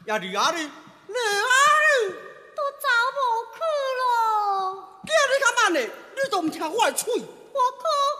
呀你啊你，你啊你， 都走无去咯。 叫你较慢嘞，你都唔听我的嘴。 我可